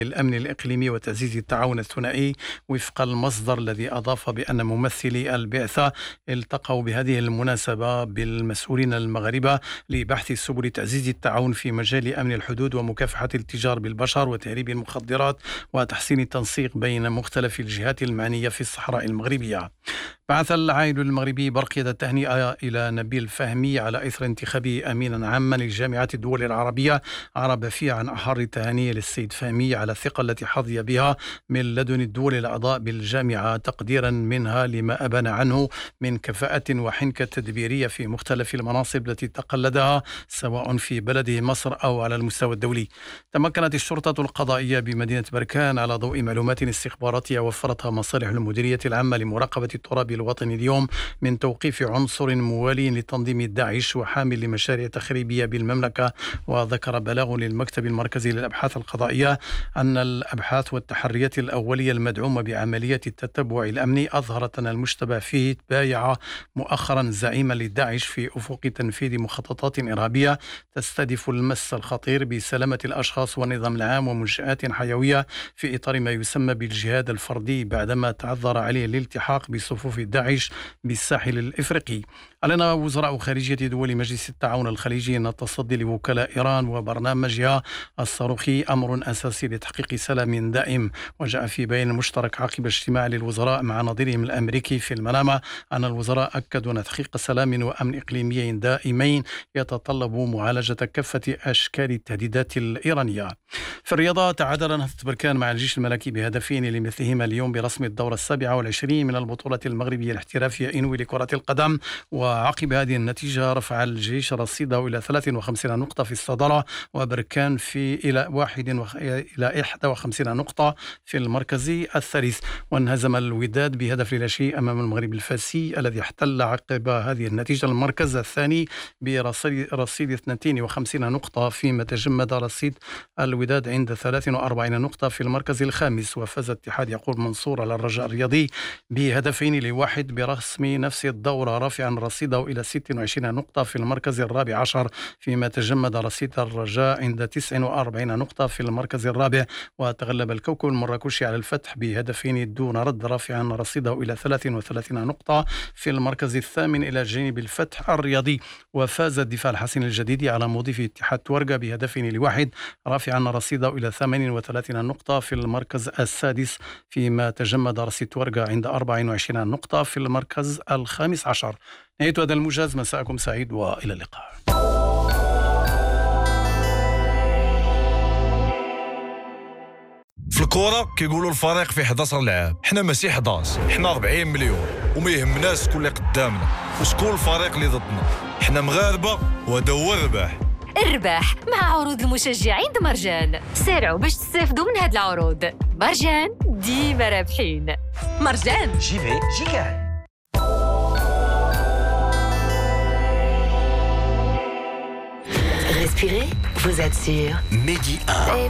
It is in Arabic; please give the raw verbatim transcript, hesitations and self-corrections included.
الأمن الإقليمي وتعزيز التعاون الثنائي وفق المصدر الذي أضاف بأن ممثلي البعثة التقوا بهذه المناسبة بالمسؤولين المغاربة لبحث سبل تعزيز التعاون في مجال أمن الحدود ومكافحة التجار بالبشر وتهريب المخدرات وتحسين التنسيق بين مختلف الجهات المعنية في الصحراء المغربية. بعث العائد المغربي برقية التهنئة إلى نبيل فهمي على إثر انتخابه أمينا عاما لجامعة الدول العربية. عرب فيه عن أحر التهاني للسيد فهمي على الثقة التي حظي بها من لدن الدول الأعضاء بالجامعة، تقديرا منها لما أبان عنه من كفاءة وحنكة تدبيرية في مختلف المناصب التي تقلدها سواء في بلده مصر أو على المستوى الدولي. تمكنت الشرطة القضائية بمدينة بركان على ضوء معلومات استخباراتية وفرتها مصالح المديرية العامة لمراقبة التراب الوطني اليوم من توقيف عنصر موالي لتنظيم داعش وحامل لمشاريع تخريبية بالمملكة. وذكر بلاغ للمكتب المركزي للأبحاث القضائية أن الأبحاث والتحريات الأولية المدعومة بعملية التتبع الأمني أظهرت أن المشتبه فيه بايع مؤخرا زعيما لداعش في أفق تنفيذ مخططات إرهابية تستهدف المس الخطير بسلامة الأشخاص والنظام العام ومنشآت حيوية في إطار ما يسمى بالجهاد الفردي، بعدما تعذر عليه الالتحاق بصفوف داعش بالساحل الإفريقي. أعلن وزراء خارجية دول مجلس التعاون الخليجي أن التصدي لوكلاء إيران وبرنامجها الصاروخي أمر أساسي لتحقيق سلام دائم. وجاء في بيان مشترك عقب اجتماع للوزراء مع نظيرهم الأمريكي في المنامة أن الوزراء أكدوا أن تحقيق سلام وأمن إقليميين دائمين يتطلب معالجة كافة أشكال التهديدات الإيرانية. في الرياضة، تعادل نهضة بركان مع الجيش الملكي بهدفين لمثلهما اليوم برسم الدورة السابعة والعشرين من البطولة المغربية الاحترافية إنوي لكرة القدم. وعقب هذه النتيجة رفع الجيش رصيده إلى ثلاث وخمسين نقطة في الصدارة، وبركان في إلى واحد وخ... إلى إحدى وخمسين نقطة في المركز الثالث. وانهزم الوداد بهدف لا شيء أمام المغرب الفاسي الذي احتل عقب هذه النتيجة المركز الثاني برصيد رصيد اثنين وخمسين نقطة، فيما تجمد رصيد الوداد عند ثلاث وأربعين نقطة في المركز الخامس. وفاز اتحاد يعقوب منصور على الرجاء الرياضي بهدفين لواحد برسم نفس الدورة، رافعا رصيده إلى ست وعشرين نقطة في المركز الرابع عشر، فيما تجمد رصيد الرجاء عند تسع وأربعين نقطة في المركز الرابع. وتغلب الكوكب المراكشي على الفتح بهدفين دون رد، رافعا رصيده إلى ثلاث وثلاثين نقطة في المركز الثامن إلى جانب الفتح الرياضي. وفاز الدفاع الحسن الجديدي على مضيف اتحاد تورقة بهدفين لواحد، رافعا رصيده إلى ثمانية وثلاثين نقطة في المركز السادس، فيما تجمد رصيد تورقة عند أربع وعشرين نقطة في المركز الخامس عشر. نهاية هذا الموجز، مساءكم سعيد وإلى اللقاء. في الكورة كيقولوا الفريق في إحدى عشر لاعب، حنا ماشي إحدى عشر، حنا أربعين مليون، وما يهمناش شكون اللي قدامنا وشكون الفريق اللي ضدنا. حنا مغاربة وهذا هو الرباح. الرباح مع عروض المشجعين مرجان. سارعوا باش تستافدوا من هاد العروض. مرجان ديما رابحين. مرجان جي في جي كاع. Respirez, vous êtes sûr. Mehdi un.